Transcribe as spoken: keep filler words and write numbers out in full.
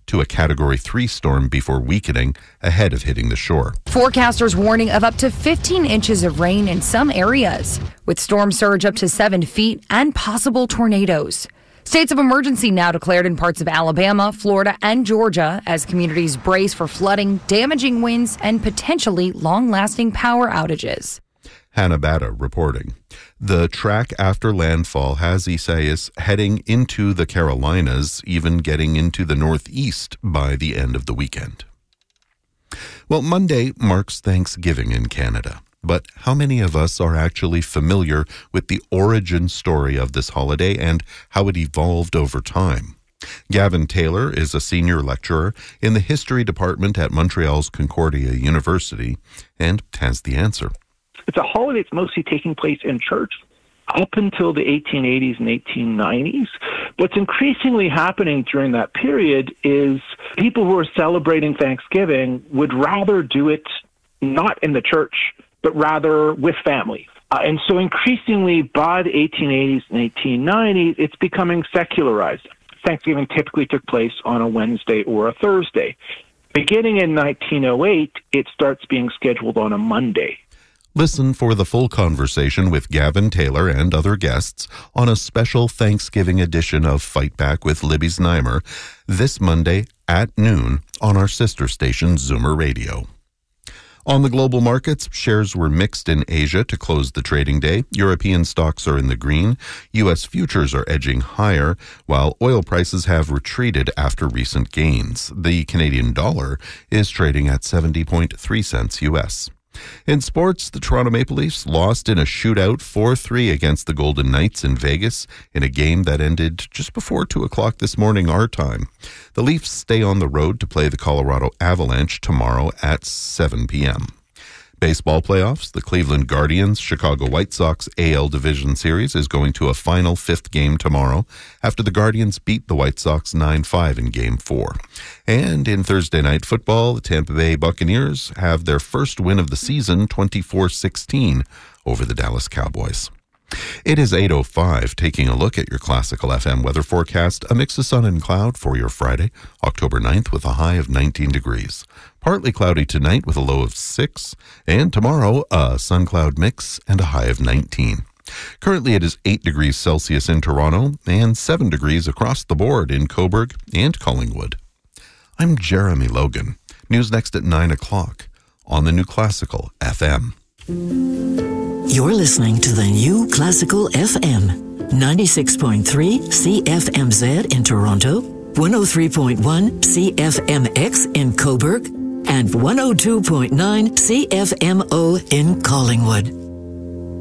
to a Category three storm before weakening ahead of hitting the shore. Forecasters warning of up to fifteen inches of rain in some areas, with storm surge up to seven feet and possible tornadoes. States of emergency now declared in parts of Alabama, Florida, and Georgia as communities brace for flooding, damaging winds, and potentially long-lasting power outages. Hannah Batta reporting. The track after landfall has Isaias heading into the Carolinas, even getting into the Northeast by the end of the weekend. Well, Monday marks Thanksgiving in Canada. But how many of us are actually familiar with the origin story of this holiday and how it evolved over time? Gavin Taylor is a senior lecturer in the history department at Montreal's Concordia University and has the answer. It's a holiday that's mostly taking place in church up until the eighteen eighties and eighteen nineties. What's increasingly happening during that period is people who are celebrating Thanksgiving would rather do it not in the church, but rather with family. Uh, and so increasingly by the eighteen eighties and eighteen nineties, it's becoming secularized. Thanksgiving typically took place on a Wednesday or a Thursday. Beginning in nineteen oh eight, it starts being scheduled on a Monday. Listen for the full conversation with Gavin Taylor and other guests on a special Thanksgiving edition of Fight Back with Libby Znaimer this Monday at noon on our sister station Zoomer Radio. On the global markets, shares were mixed in Asia to close the trading day. European stocks are in the green. U S futures are edging higher, while oil prices have retreated after recent gains. The Canadian dollar is trading at seventy point three cents U S. In sports, the Toronto Maple Leafs lost in a shootout four three against the Golden Knights in Vegas in a game that ended just before two o'clock this morning our time. The Leafs stay on the road to play the Colorado Avalanche tomorrow at seven p.m. Baseball playoffs, the Cleveland Guardians Chicago White Sox A L Division Series is going to a final fifth game tomorrow after the Guardians beat the White Sox nine five in Game four. And in Thursday night football, the Tampa Bay Buccaneers have their first win of the season, twenty-four sixteen, over the Dallas Cowboys. It is eight oh five, taking a look at your Classical F M weather forecast. A mix of sun and cloud for your Friday, October ninth, with a high of nineteen degrees. Partly cloudy tonight with a low of six, and tomorrow a sun-cloud mix and a high of nineteen. Currently it is eight degrees Celsius in Toronto and seven degrees across the board in Cobourg and Collingwood. I'm Jeremy Logan. News next at nine o'clock on the New Classical F M. You're listening to the New Classical F M, ninety-six point three C F M Z in Toronto, one oh three point one C F M X in Cobourg, and one oh two point nine C F M O in Collingwood.